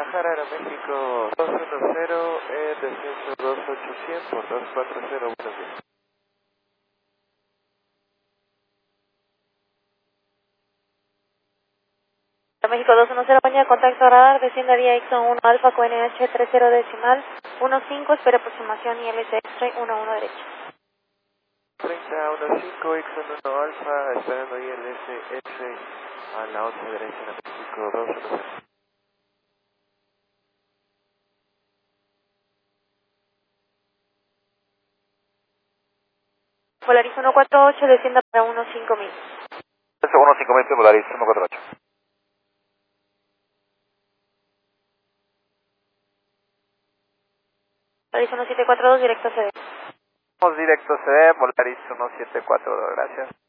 Guadalajara, Aeroméxico 210, descenso 28100 por 240, buenos días. México 210, compañía, contacto radar, desciende vía X1 Alfa, QNH 30 decimal 15, espera aproximación ILS X-Ray 11 derecha. 3015, X1 Alfa, esperando ILS X-Ray a la 11 derecha, Aeroméxico 210. Volaris 148, descienda para 15000. 15000, Volaris 148. Volaris 1742, directo CD. Vamos directo CD, Volaris 1742, gracias.